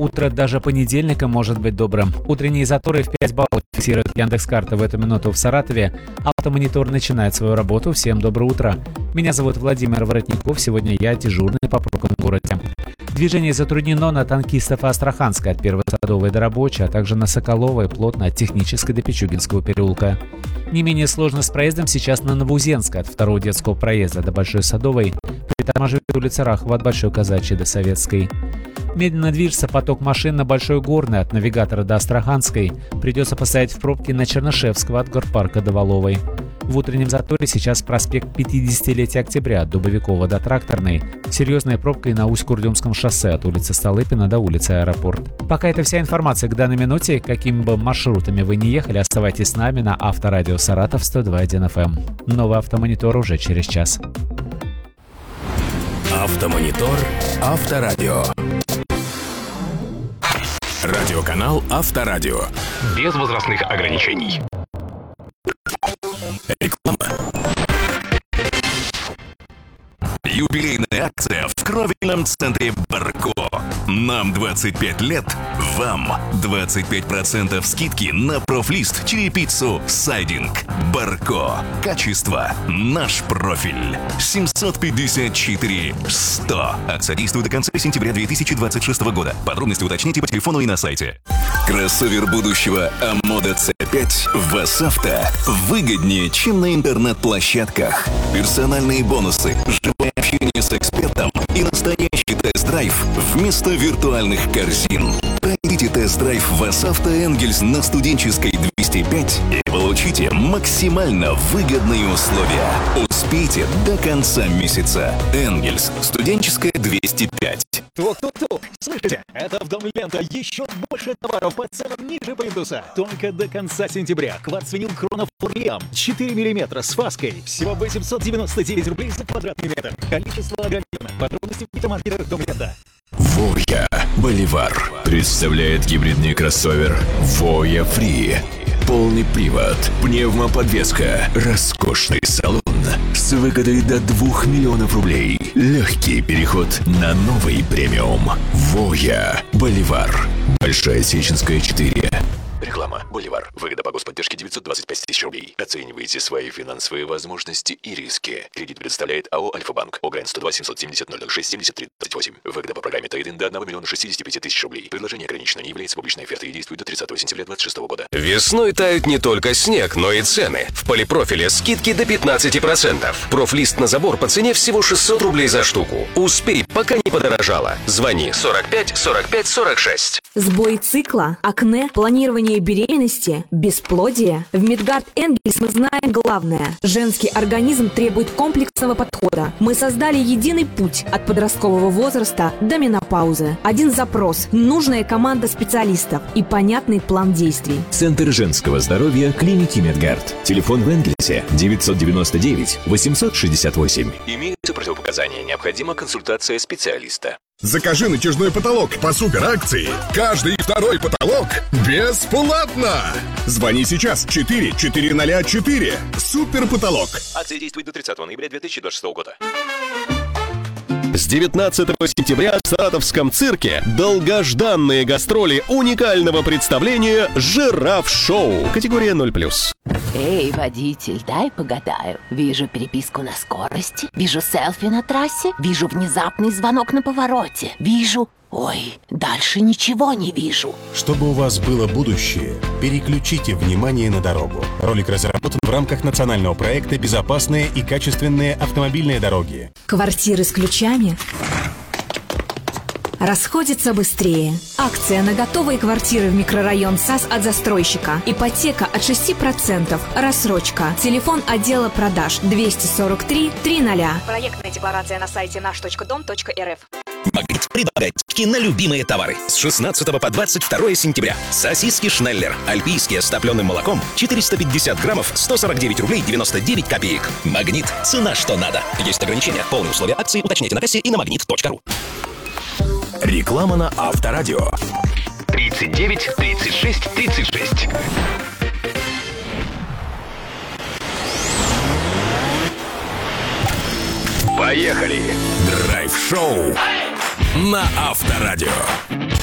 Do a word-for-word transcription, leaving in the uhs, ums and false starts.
Утро даже понедельника может быть добрым. Утренние заторы в пять баллов фиксирует Яндекс.Карта в эту минуту в Саратове. Автомонитор начинает свою работу. Всем доброе утро. Меня зовут Владимир Воротников. Сегодня я дежурный по пробкам в городе. Движение затруднено на Танкистов и Астраханской от Первой Садовой до Рабочей, а также на Соколовой, плотно от Технической до Пичугинского переулка. Не менее сложно с проездом сейчас на Новоузенской от второго детского проезда до Большой Садовой. Притормаживает улица Рахова от Большой Казачьей до Советской. Медленно движется поток машин на Большой Горной от Навигатора до Астраханской. Придется постоять в пробке на Чернышевского от Горпарка до Валовой. В утреннем заторе сейчас проспект пятидесятилетия Октября от Дубовикова до Тракторной. Серьезная пробка и на Усть-Курдюмском шоссе от улицы Столыпина до улицы Аэропорт. Пока это вся информация к данной минуте. Какими бы маршрутами вы ни ехали, оставайтесь с нами на Авторадио Саратов сто два и один эф эм. Новый Автомонитор уже через час. Автомонитор Авторадио. Радиоканал Авторадио. Без возрастных ограничений. Реклама. Юбилейная акция в кровельном центре Барко. Нам двадцать пять лет, вам двадцать пять процентов скидки на профлист, черепицу, сайдинг. Барко. Качество. Наш профиль. семьсот пятьдесят четыре сто. Акция действует до конца сентября две тысячи двадцать шестого года. Подробности уточните по телефону и на сайте. Кроссовер будущего Амода си пять в Асавто выгоднее, чем на интернет-площадках. Персональные бонусы, живое общение с экспертом и настоящий тест-драйв вместо виртуальных корзин. Пройдите тест-драйв в Асавто Энгельс на Студенческой двести пять и получите максимально выгодные условия. Успейте до конца месяца. Энгельс, Студенческая двести пять. Тук-тук-тук! Слышите? Это в Дом Лента еще больше товаров по ценам ниже плинтуса. Только до конца сентября. Кварцвинил Хронов Фурриам четыре миллиметра с фаской. Всего восемьсот девяносто девять рублей за квадратный метр. Количество ограничено. Подробности в гипермаркетах Дом Лента. Voya Боливар представляет гибридный кроссовер Voya Free. Полный привод, пневмоподвеска, роскошный салон с выгодой до двух миллионов рублей. Легкий переход на новый премиум. Voya Боливар. Большая Сеченская, четыре. Реклама. Боливар. Выгода по господдержке девятьсот двадцать пять тысяч рублей. Оценивайте свои финансовые возможности и риски. Кредит предоставляет АО «Альфа-банк». ОГРН сто два семьсот семьдесят ноль ноль шесть семьдесят три двадцать восемь. Выгода по программе Трейд-ин до одного миллиона шестидесяти пяти тысяч рублей. Предложение ограничено, не является публичной офертой и действует до тридцатого сентября двадцать шестого года. Весной тают не только снег, но и цены. В Полипрофиле скидки до пятнадцати процентов. Профлист на забор по цене всего шестьсот рублей за штуку. Успей, пока не подорожало. Звони сорок пять сорок пять сорок шесть. Сбой цикла, акне, планирование беременности, бесплодие. В Медгард Энгельс мы знаем главное. Женский организм требует комплексного подхода. Мы создали единый путь от подросткового возраста до менопаузы. Один запрос, нужная команда специалистов и понятный план действий. Центр женского здоровья клиники Медгард. Телефон в Энгельсе девятьсот девяносто девять восемьсот шестьдесят восемь. Имеются противопоказания, необходима консультация специалиста. Закажи натяжной потолок по суперакции. Каждый второй потолок бесплатно. Звони сейчас четыре четыре ноль четыре. Супер потолок. Акция действует до тридцатого ноября две тысячи двадцать шестого года. С девятнадцатого сентября в Саратовском цирке долгожданные гастроли уникального представления «Жираф-шоу». Категория ноль плюс. Эй, водитель, дай погадаю. Вижу переписку на скорости, вижу селфи на трассе, вижу внезапный звонок на повороте, вижу... Ой, дальше ничего не вижу. Чтобы у вас было будущее, переключите внимание на дорогу. Ролик разработан в рамках национального проекта «Безопасные и качественные автомобильные дороги». Квартиры с ключами расходятся быстрее. Акция на готовые квартиры в микрорайон САС от застройщика. Ипотека от шести процентов. Рассрочка. Телефон отдела продаж двести сорок три триста. Проектная декларация на сайте наш точка дом точка эр эф. Магнит предлагает скидки на любимые товары. С шестнадцатого по двадцать второе сентября. Сосиски Шнеллер. Альпийские с топленым молоком. четыреста пятьдесят граммов. сто сорок девять рублей девяносто девять копеек. Магнит. Цена что надо. Есть ограничения. Полные условия акции уточняйте на кассе и на магнит точка ру. Реклама на Авторадио. тридцать девять тридцать шесть тридцать шесть. Поехали! Драйв-шоу на Авторадио.